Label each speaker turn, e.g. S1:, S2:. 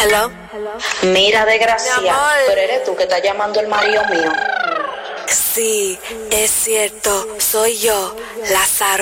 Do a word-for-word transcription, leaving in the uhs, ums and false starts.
S1: Hello.
S2: Mira,
S1: Mi
S2: desgracia,
S1: amor.
S2: pero eres tú que estás llamando el marido mío.
S1: Sí, es cierto, soy yo, Lázaro.